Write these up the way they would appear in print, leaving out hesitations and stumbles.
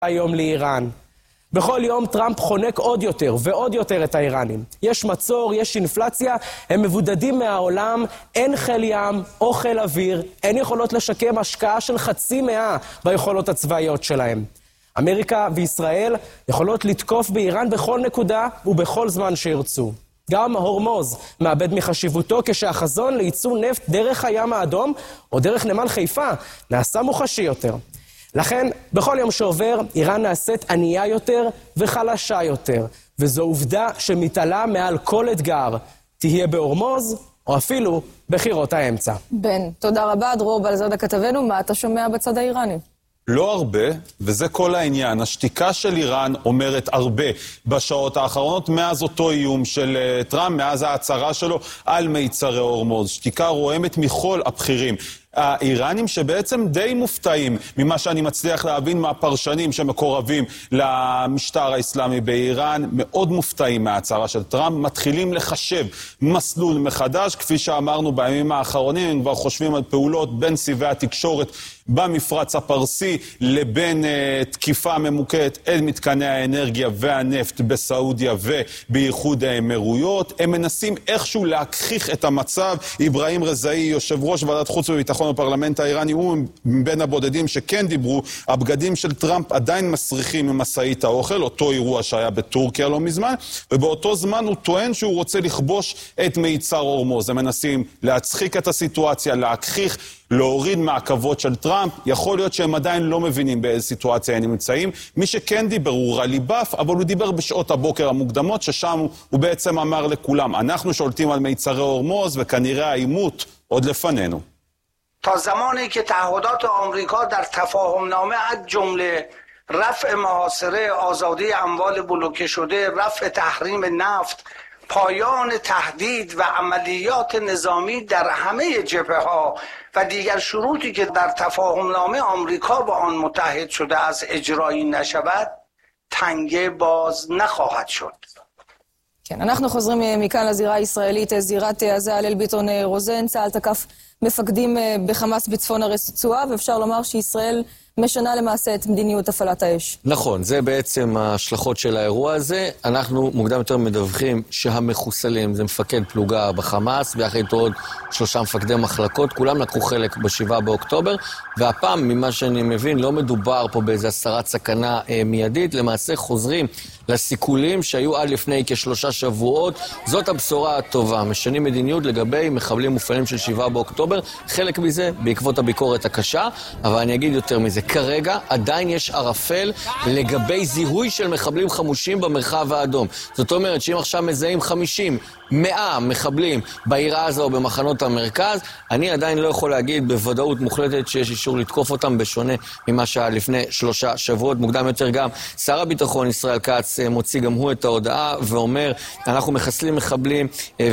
היום לאיראן. בכל יום טראמפ חונק עוד יותר ועוד יותר את האיראנים. יש מצור, יש אינפלציה, הם מבודדים מהעולם, אין חיל ים או חיל אוויר, אין יכולות לשקם השקעה של 0.5% ביכולות הצבאיות שלהם. אמריקה וישראל יכולות לתקוף באיראן בכל נקודה ובכל זמן שירצו. גם הורמוז מאבד מחשיבותו כשהחזון לייצוא נפט דרך הים האדום או דרך נמל חיפה נעשה מוחשי יותר. לכן, בכל יום שעובר, איראן נעשית ענייה יותר וחלשה יותר, וזו עובדה שמתעלה מעל כל אתגר, תהיה בהורמוז או אפילו בחירות האמצע. בן, תודה רבה, דרור בלזרדה כתבנו, מה אתה שומע בצד האיראני? לא הרבה, וזה כל העניין. השתיקה של איראן אומרת הרבה בשעות האחרונות, מאז אותו איום של טראמפ, מאז ההצהרה שלו על מיצרי הורמוז. שתיקה רועמת מכל הבכירים. האיראנים שבעצם די מופתעים ממה שאני מצליח להבין מהפרשנים שמקורבים למשטר האסלאמי באיראן, מאוד מופתעים מההצהרה של טראמפ, מתחילים לחשב מסלול מחדש, כפי שאמרנו בימים האחרונים, הם כבר חושבים על פעולות בין סיבי התקשורת במפרץ הפרסי לבין תקיפה ממוקדת אל מתקני האנרגיה והנפט בסעודיה ובייחוד האמירויות. הם מנסים איכשהו להכחיך את המצב. איברהים רזאי, יושב ראש ועדת חוץ וביטחון בפרלמנט האיראני, הוא בין הבודדים שכן דיברו. הבגדים של טראמפ עדיין מסריחים ממשאית האוכל, אותו אירוע שהיה בטורקיה לא מזמן, ובאותו זמן הוא טוען שהוא רוצה לכבוש את מיצר הורמוז. הם מנסים להצחיק את הסיטואציה, להכחיך, להוריד מהעכבות של טראמפ. יכול להיות שהם עדיין לא מבינים באיזו סיטואציה הם נמצאים. מי שכן דיבר הוא רלי באף, אבל הוא דיבר בשעות הבוקר המוקדמות, ששם הוא בעצם אמר לכולם, אנחנו שולטים על מיצרי הורמוז וכנראה העימות עוד לפנינו. تا زمانی که تعهدات آمریکا در تفاهمنامه از جمله رفع محاصره، آزادی اموال بلوکه شده، رفع تحریم نفت، پایان تهدید و عملیات نظامی در همه جبهه‌ها و دیگر شروطی که در تفاهمنامه آمریکا با آن متحد شده از اجرایی نشود، تنگه باز نخواهد شد. כן, אנחנו חוזרים מכאן לזירה הישראלית, זירת עזה. הלל ביטון רוזן, צה"ל תקף מפקדים בחמאס בצפון הרצועה, ואפשר לומר שישראל משנה למעשה את מדיניות הפעלת האש. נכון, זה בעצם ההשלכות של האירוע הזה. אנחנו מוקדם יותר מדווחים שהמחוסלים, זה מפקד פלוגה בחמאס, ויחד איתו עוד 3 מפקדי מחלקות, כולם לקחו חלק ב7 באוקטובר, והפעם, ממה שאני מבין, לא מדובר פה באיזו הסרת סכנה מיידית, למעשה חוזרים לסיכולים שהיו עד לפני כ3 שבועות. זאת הבשורה הטובה, משנים מדיניות לגבי מחבלים מופעלים של 7 באוקטובר, חלק מזה בעקבות הביקורת הקשה, אבל אני אגיד יותר מזה, כרגע עדיין יש ערפל לגבי זיהוי של מחבלים חמושים במרחב האדום. זאת אומרת שאם עכשיו מזהים 50, 100 מחבלים בעיר עזה או במחנות המרכז, אני עדיין לא יכול להגיד בוודאות מוחלטת שיש אישור לתקוף אותם, בשונה ממה שהיה לפני 3 שבועות. מוקדם יותר גם שר הביטחון ישראל כץ מוציא גם הוא את ההודעה ואומר, אנחנו מחסלים מחבלים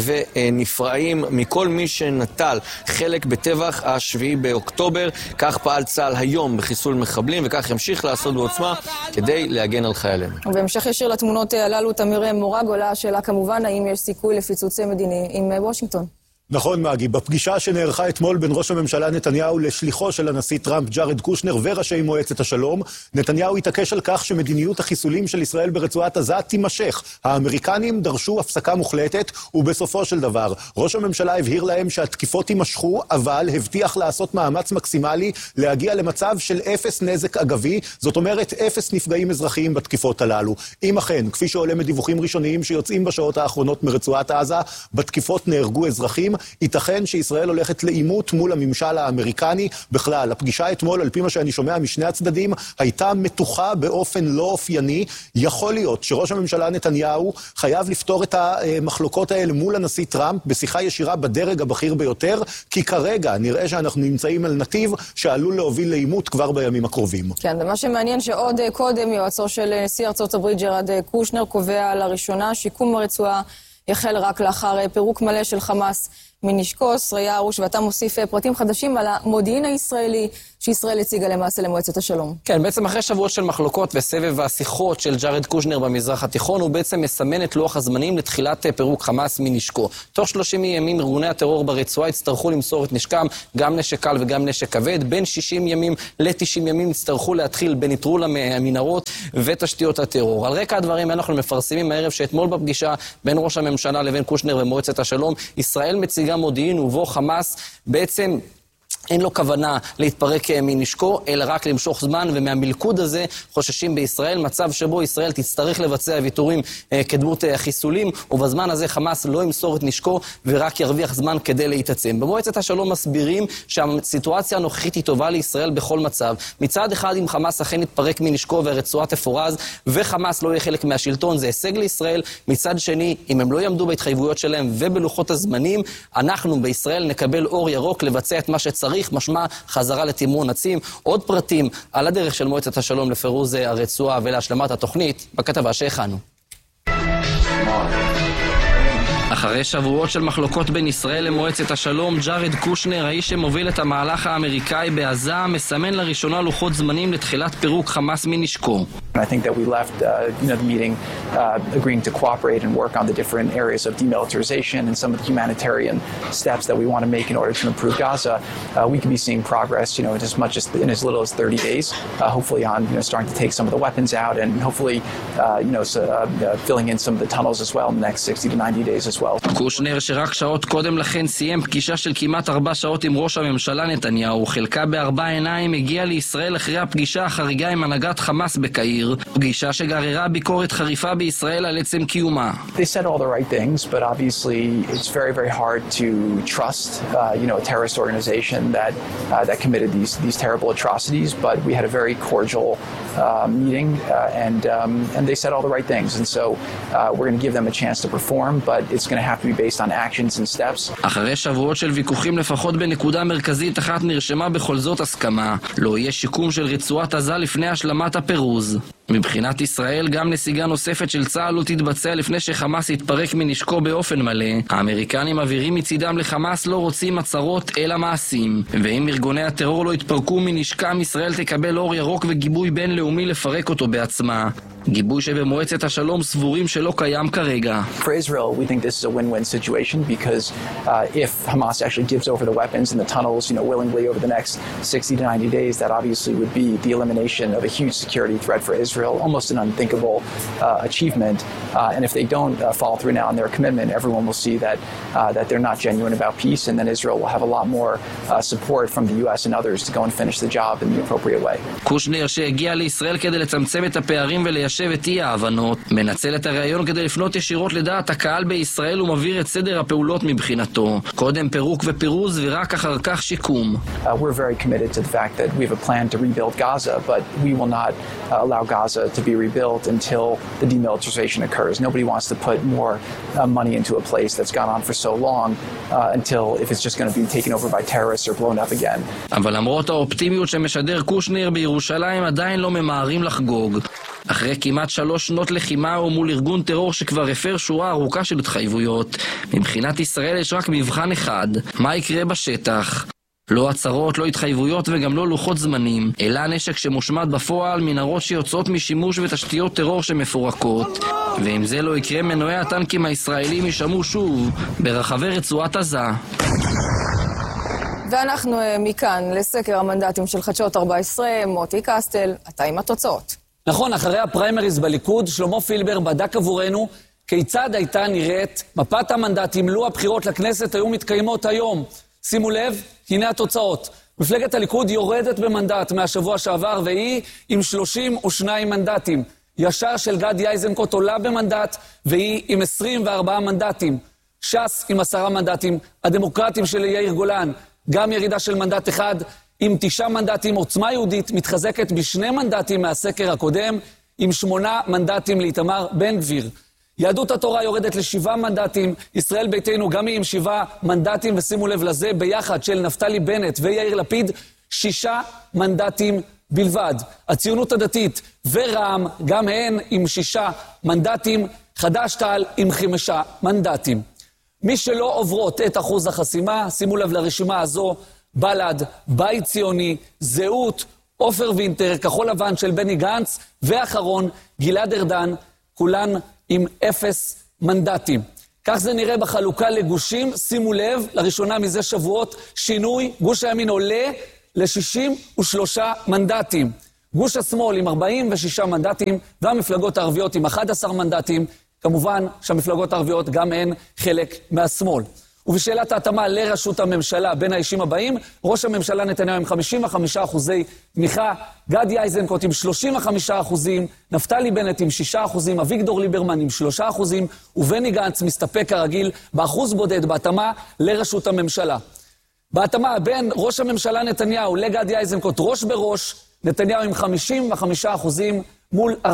ונפרעים מכל מי שנטל חלק בטבח ה7 באוקטובר. כך פעל צה"ל היום בחיסול מחבלים, וכך ימשיך לעשות בעוצמה כדי להגן על חיילינו. ובהמשך ישיר לתמונות הללו, תמיר מורג, עולה השאלה כמובן, האם יש סיכוי לפיצוצי מדיני עם וושינגטון? נכון, מגי. בפגישה שנערכה אתמול בין ראש הממשלה נתניהו לשליחו של הנשיא טראמפ, ג'ארד קושנר, וראשי מועצת השלום, נתניהו התעקש על כך שמדיניות החיסולים של ישראל ברצועת עזה תימשך. האמריקנים דרשו הפסקה מוחלטת, ובסופו של דבר, ראש הממשלה הבהיר להם שהתקיפות יימשכו, אבל הבטיח לעשות מאמץ מקסימלי להגיע למצב של 0 נזק אגבי, זאת אומרת 0 נפגעים אזרחיים בתקיפות הללו. אם אכן, כפי שעולה מדיווחים ראשוניים שיוצאים בשעות האחרונות מרצועת עזה, בתקיפות נהרגו אזרחים, ייתכן שישראל הולכת לעימות מול הממשל האמריקני. בכלל, הפגישה אתמול, על פי מה שאני שומע משני הצדדים, הייתה מתוחה באופן לא אופייני. יכול להיות שראש הממשלה נתניהו חייב לפתור את המחלוקות האלה מול הנשיא טראמפ בשיחה ישירה בדרג הבכיר ביותר, כי כרגע נראה שאנחנו נמצאים על נתיב שעלול להוביל לעימות כבר בימים הקרובים. כן, ומה שמעניין שעוד קודם יועצו של נשיא ארצות הברית ג'ארד קושנר קובע לראשונה שיקום הרצועה יחל רק לאחר פירוק מלא של חמאס מנשקו. שריה ארוש, ואתה מוסיף פרטים חדשים על המודיעין הישראלי שישראל הציגה למעשה למועצת השלום. כן, בעצם אחרי שבועות של מחלוקות וסבב השיחות של ג'ארד קושנר במזרח התיכון, הוא בעצם מסמן את לוח הזמנים לתחילת פירוק חמאס מנשקו. תוך 30 ימים ארגוני הטרור ברצועה יצטרכו למסור את נשקם, גם נשק קל וגם נשק כבד. בין 60 ימים ל-90 ימים יצטרכו להתחיל בניטרול המנהרות ותשתיות הטרור. על רקע הדברים אנחנו מפרסמים הערב שאתמול בפגישה בין ראש הממשלה לבין קושנר במועצת השלום, ישראל מציגה מודיעין ובו חמאס בעצם אין לו כוונה להתפרק מנשקו, אלא רק למשוך זמן, ומהמלכוד הזה חוששים בישראל, מצב שבו ישראל תצטרך לבצע ויתורים כדמות חיסולים, ובזמן הזה חמאס לא ימסור את נשקו, ורק ירוויח זמן כדי להתעצם. במועצת השלום מסבירים שהסיטואציה הנוכחית היא טובה לישראל בכל מצב. מצד אחד, אם חמאס אכן יתפרק מנשקו והרצועה תפורז, וחמאס לא יהיה חלק מהשלטון, זה הישג לישראל. מצד שני, אם הם לא יעמדו בהתחייבויות שלהם ובלוחות הזמנים, אנחנו בישראל נקבל אור ירוק לבצע את מה שצריך, משמע חזרה לתמרון עצים. עוד פרטים על הדרך של מועצת השלום לפירוז הרצועה ולהשלמת התוכנית בכתבה שהכנו. אחרי שבועות של מחלוקות בין ישראל למועצת השלום, ג'ארד קושנר, האיש שמוביל את המהלך האמריקאי בעזה, מסמן לראשונה לוחות זמנים לתחילת פירוק חמאס מנשקו. I think that we left the meeting agreeing to cooperate and work on the different areas of demilitarization and some of the humanitarian steps that we want to make in order to improve Gaza. We could be seeing progress, as much as in as little as 30 days, hopefully on starting to take some of the weapons out and hopefully filling in some of the tunnels as well in the next 60 to 90 days as well. קושנר, שרק שעות קודם לכן סיים פגישה של כמעט 4 שעות עם ראש הממשלה נתניהו, חלקה ב4 עיניים, הגיע לישראל אחרי הפגישה החריגה עם הנהגת חמאס בקהיר, פגישה שגררה ביקורת חריפה בישראל על עצם קיומה. They said all the right things, but obviously it's very, very hard to trust, a terrorist organization that committed these terrible atrocities. But we had a very cordial meeting, and they said all the right things. And so we're going to give them a chance to perform, but it's going to have to be based on actions and steps. אחרי שבועות של ויכוחים לפחות בנקודה מרכזית אחת נרשמה בכל זאת הסכמה. לא יהיה שיקום של רצועת עזה לפני השלמת הפירוז. מבחינת ישראל, גם נסיגה נוספת של צה"ל לא תתבצע לפני שחמאס יתפרק מנשקו באופן מלא. האמריקנים מבהירים מצידם לחמאס לא רוצים הצהרות אלא מעשים. ואם ארגוני הטרור לא יתפרקו מנשקם, ישראל תקבל אור ירוק וגיבוי בינלאומי לפרק אותו בעצמה. גיבוי שבמועצת השלום סבורים שלא קיים כרגע. For Israel, we think this is a win-win situation because if Hamas actually gives over the weapons and the tunnels, willingly over the next 60 to 90 days, that obviously would be the elimination of a huge security threat for Israel, almost an unthinkable achievement. And if they don't follow through now on their commitment, everyone will see that they're not genuine about peace, and then Israel will have a lot more support from the US and others to go and finish the job in the appropriate way. קושנר, שהגיע לישראל כדי לצמצם את הפערים וליישב את אי ההבנות, מנצל את הרעיון כדי לפנות ישירות לדעת הקהל בישראל ומבהיר את סדר הפעולות מבחינתו. קודם פירוק ופירוז ורק אחר כך שיקום. We're very committed to the fact that we have a plan to rebuild Gaza, but we will not allow Gaza to be rebuilt until the demilitarization occurs. Nobody wants to put more money into a place that's gone on for so long until if it's just going to be taken over by terrorists or blown up again. אבל למרות האופטימיות שמשדר קושנר, בירושלים עדיין לא ממהרים לחגוג. אחרי כמעט 3 שנות לחימה ומול ארגון טרור שכבר הפר שורה ארוכה של התחייבויות, מבחינת ישראל יש רק מבחן אחד: מה יקרה בשטח? לא הצהרות, לא התחייבויות וגם לא לוחות זמנים, אלא נשק שמושמד בפועל, מנהרות שיוצאות משימוש ותשתיות טרור שמפורקות. ואם זה לא יקרה, מנועי הטנקים הישראלים יישמעו שוב ברחבי רצועת עזה. ואנחנו מכאן לסקר המנדטים של חדשות 14, מוטי קסטל, אתה עם התוצאות. נכון, אחרי הפריימריז בליכוד, שלמה פילבר בדק עבורנו כיצד הייתה נראית מפת המנדטים לו הבחירות לכנסת היו מתקיימות היום. שימו לב, הנה התוצאות. מפלגת הליכוד יורדת במנדט מהשבוע שעבר, והיא עם 32 מנדטים. ישר של גדי איזנקוט עולה במנדט, והיא עם 24 מנדטים. ש"ס עם 10 מנדטים, הדמוקרטים של יאיר גולן, גם ירידה של מנדט אחד, עם 9 מנדטים. עוצמה יהודית מתחזקת ב2 מנדטים מהסקר הקודם, עם 8 מנדטים לאיתמר בן גביר. יהדות התורה יורדת ל7 מנדטים, ישראל ביתנו גם היא עם 7 מנדטים, ושימו לב לזה, ביחד של נפתלי בנט ויאיר לפיד, 6 מנדטים בלבד. הציונות הדתית ורע"מ גם הן עם 6 מנדטים, חד"ש-תע"ל עם 5 מנדטים. מי שלא עוברות את אחוז החסימה, שימו לב לרשימה הזו, בל"ד, בית ציוני, זהות, עופר וינטר, כחול לבן של בני גנץ, ואחרון, גלעד ארדן, כולן עם 0 מנדטים. כך זה נראה בחלוקה לגושים, שימו לב, לראשונה מזה שבועות, שינוי, גוש הימין עולה ל-63 מנדטים. גוש השמאל עם 46 מנדטים, והמפלגות הערביות עם 11 מנדטים, כמובן שהמפלגות הערביות גם הן חלק מהשמאל. ובשאלת ההתאמה לראשות הממשלה בין האישים הבאים, ראש הממשלה נתניהו עם 55% תמיכה, גדי איזנקוט עם 35%, נפתלי בנט עם 6%, אביגדור ליברמן עם 3%, ובני גנץ מסתפק כרגיל באחוז בודד בהתאמה לראשות הממשלה. בהתאמה בין ראש הממשלה נתניהו לגדי איזנקוט ראש בראש, נתניהו עם 55% מול 45%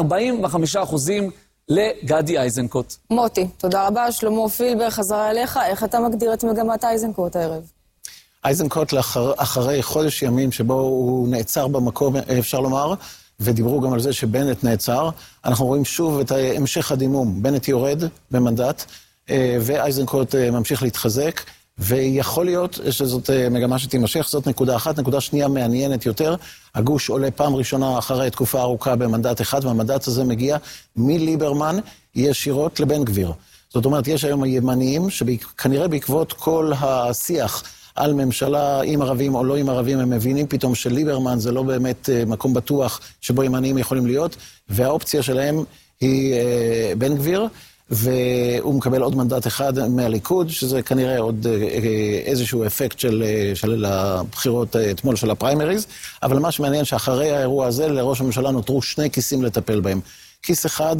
לגדי איזנקוט. מוטי, תודה רבה. שלמה פילבר, חזרה אליך. איך אתה מגדיר את מגמת איזנקוט הערב? איזנקוט אחרי חודש ימים שבו הוא נעצר במקום, אפשר לומר, ודיברו גם על זה שבנט נעצר, אנחנו רואים שוב את המשך הדימום. בנט יורד במנדט, ואיזנקוט ממשיך להתחזק, ויכול להיות שזאת מגמה שתימשך, זאת נקודה אחת. נקודה שנייה מעניינת יותר, הגוש עולה פעם ראשונה אחרי תקופה ארוכה במנדט אחד, והמנדט הזה מגיע מליברמן ישירות לבן גביר. זאת אומרת, יש היום הימניים שכנראה בעקבות כל השיח על ממשלה עם ערבים או לא עם ערבים, הם מבינים פתאום שליברמן זה לא באמת מקום בטוח שבו ימניים יכולים להיות, והאופציה שלהם היא בן גביר, והוא מקבל עוד מנדט אחד מהליכוד, שזה כנראה עוד איזשהו אפקט של הבחירות אתמול של הפריימריז, אבל מה שמעניין שאחרי האירוע הזה לראש הממשלה נותרו 2 כיסים לטפל בהם. כיס אחד,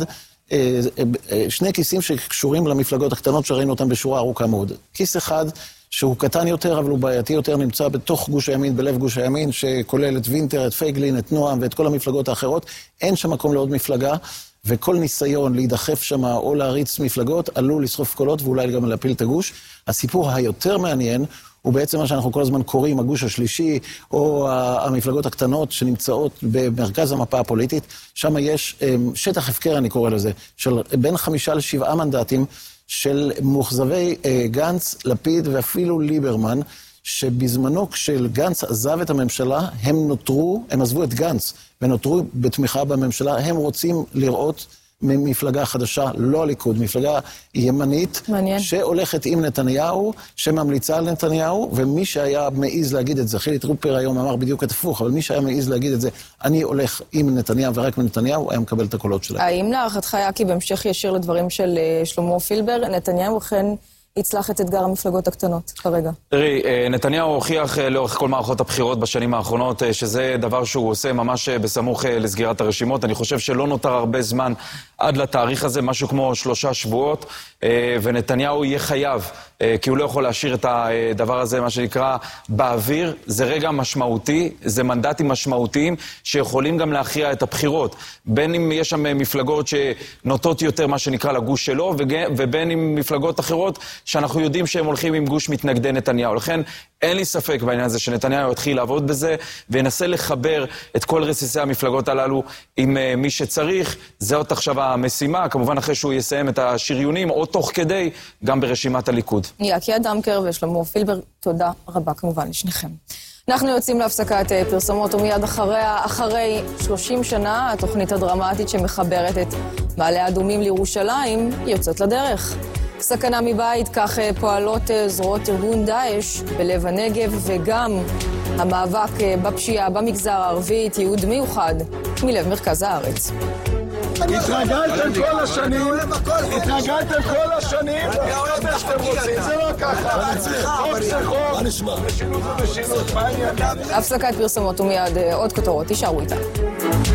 2 כיסים שקשורים למפלגות הקטנות שראינו אותם בשורה ארוכה מאוד. כיס אחד שהוא קטן יותר, אבל הוא בעייתי יותר, נמצא בתוך גוש הימין, בלב גוש הימין, שכולל את וינטר, את פייגלין, את נועם ואת כל המפלגות האחרות. אין שם מקום לעוד מפלגה, וכל ניסיון להידחף שם או להריץ מפלגות עלול לשרוף קולות ואולי גם להפיל את הגוש. הסיפור היותר מעניין הוא בעצם מה שאנחנו כל הזמן קוראים הגוש השלישי, או המפלגות הקטנות שנמצאות במרכז המפה הפוליטית. שם יש שטח הפקר, אני קורא לזה, של בין 5 ל7 מנדטים של מוחזבי גנץ, לפיד ואפילו ליברמן, שבזמנו כשגנץ עזב את הממשלה, הם עזבו את גנץ ונותרו בתמיכה בממשלה. הם רוצים לראות ממפלגה חדשה, לא הליכוד, מפלגה ימנית, מעניין. שהולכת עם נתניהו, שממליצה על נתניהו, ומי שהיה מעיז להגיד את זה, חילי טרופר היום אמר בדיוק את הפוך, אבל מי שהיה מעיז להגיד את זה, אני הולך עם נתניהו ורק עם נתניהו, היה מקבל את הקולות שלהם. האם להערכתך היה כי בהמשך ישיר לדברים של שלמה פילבר, נתניהו אכן יצלח את אתגר המפלגות הקטנות כרגע? תראי, נתניהו הוכיח לאורך כל מערכות הבחירות בשנים האחרונות, שזה דבר שהוא עושה ממש בסמוך לסגירת הרשימות. אני חושב שלא נותר הרבה זמן עד לתאריך הזה, משהו כמו 3 שבועות, ונתניהו יהיה חייב, כי הוא לא יכול להשאיר את הדבר הזה, מה שנקרא, באוויר. זה רגע משמעותי, זה מנדטים משמעותיים שיכולים גם להכריע את הבחירות. בין אם יש שם מפלגות שנוטות יותר, מה שנקרא, לגוש שלו, ובין אם מפלגות אחרות שאנחנו יודעים שהם הולכים עם גוש מתנגדי נתניהו. לכן אין לי ספק בעניין הזה שנתניהו יתחיל לעבוד בזה, וינסה לחבר את כל רסיסי המפלגות הללו עם מי שצריך. זאת עכשיו המשימה, כמובן אחרי שהוא יסיים את השריונים, או תוך כדי, גם ברשימת הליכוד. יקי אדמקר ושלמה פילבר, תודה רבה כמובן לשניכם. אנחנו יוצאים להפסקת פרסומות, ומיד אחרי 30 שנה, התוכנית הדרמטית שמחברת את מעלה אדומים לירושלים יוצאת לדרך. סכנה מבית, כך פועלות זרועות ארגון דאעש בלב הנגב, וגם המאבק בפשיעה במגזר הערבי, תיעוד מיוחד מלב מרכז הארץ. התרגלתם כל השנים, זה שאתם רוצים, זה לא ככה. חוק זה חוק, משילות זה משילות, מה העניין? הפסקת פרסומות ומיד עוד כותרות, תישארו איתנו.